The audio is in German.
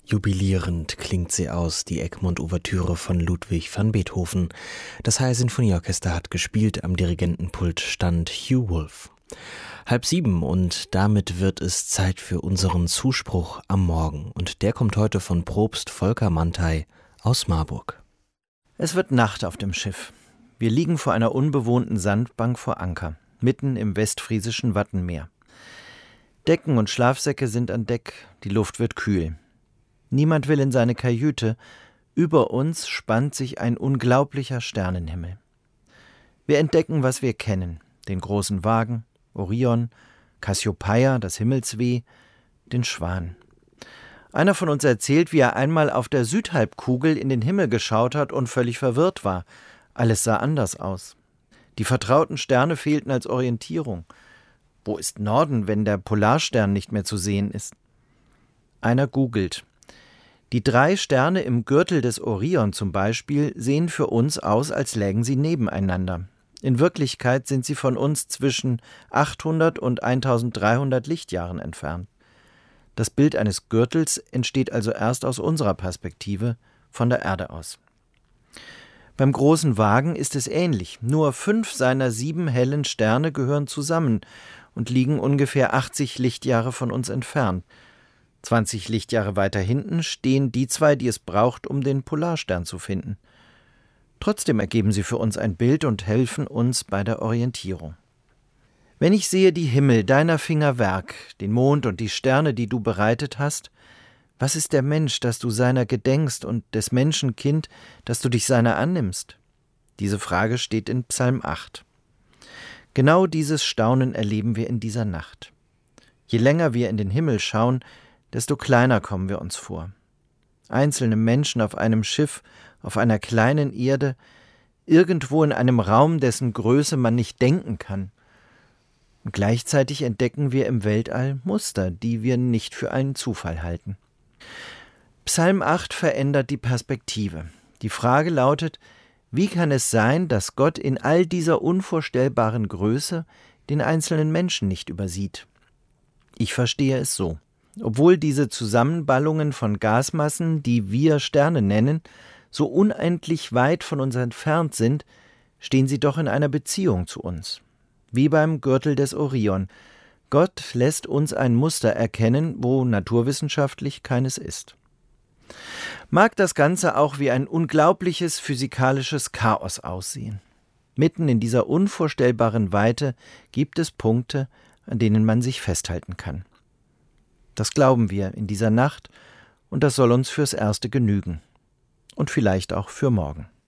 Jubilierend klingt sie aus, die Egmont-Ouvertüre von Ludwig van Beethoven. Das HR-Sinfonieorchester hat gespielt, am Dirigentenpult stand Hugh Wolf. 6:30 und damit wird es Zeit für unseren Zuspruch am Morgen. Und der kommt heute von Propst Volker Mantei aus Marburg. Es wird Nacht auf dem Schiff. Wir liegen vor einer unbewohnten Sandbank vor Anker, mitten im westfriesischen Wattenmeer. Decken und Schlafsäcke sind an Deck, die Luft wird kühl. Niemand will in seine Kajüte. Über uns spannt sich ein unglaublicher Sternenhimmel. Wir entdecken, was wir kennen: den großen Wagen, Orion, Cassiopeia, das Himmelsweh, den Schwan. Einer von uns erzählt, wie er einmal auf der Südhalbkugel in den Himmel geschaut hat und völlig verwirrt war. Alles sah anders aus. Die vertrauten Sterne fehlten als Orientierung. Wo ist Norden, wenn der Polarstern nicht mehr zu sehen ist? Einer googelt. Die 3 Sterne im Gürtel des Orion zum Beispiel sehen für uns aus, als lägen sie nebeneinander. In Wirklichkeit sind sie von uns zwischen 800 und 1300 Lichtjahren entfernt. Das Bild eines Gürtels entsteht also erst aus unserer Perspektive, von der Erde aus. Beim großen Wagen ist es ähnlich. Nur 5 seiner 7 hellen Sterne gehören zusammen und liegen ungefähr 80 Lichtjahre von uns entfernt. 20 Lichtjahre weiter hinten stehen die 2, die es braucht, um den Polarstern zu finden. Trotzdem ergeben sie für uns ein Bild und helfen uns bei der Orientierung. Wenn ich sehe die Himmel, deiner Finger Werk, den Mond und die Sterne, die du bereitet hast, was ist der Mensch, dass du seiner gedenkst, und des Menschen Kind, dass du dich seiner annimmst? Diese Frage steht in Psalm 8. Genau dieses Staunen erleben wir in dieser Nacht. Je länger wir in den Himmel schauen, desto kleiner kommen wir uns vor. Einzelne Menschen auf einem Schiff, auf einer kleinen Erde, irgendwo in einem Raum, dessen Größe man nicht denken kann. Und gleichzeitig entdecken wir im Weltall Muster, die wir nicht für einen Zufall halten. Psalm 8 verändert die Perspektive. Die Frage lautet: Wie kann es sein, dass Gott in all dieser unvorstellbaren Größe den einzelnen Menschen nicht übersieht? Ich verstehe es so. Obwohl diese Zusammenballungen von Gasmassen, die wir Sterne nennen, so unendlich weit von uns entfernt sind, stehen sie doch in einer Beziehung zu uns. Wie beim Gürtel des Orion. Gott lässt uns ein Muster erkennen, wo naturwissenschaftlich keines ist. Mag das Ganze auch wie ein unglaubliches physikalisches Chaos aussehen. Mitten in dieser unvorstellbaren Weite gibt es Punkte, an denen man sich festhalten kann. Das glauben wir in dieser Nacht, und das soll uns fürs Erste genügen. Und vielleicht auch für morgen.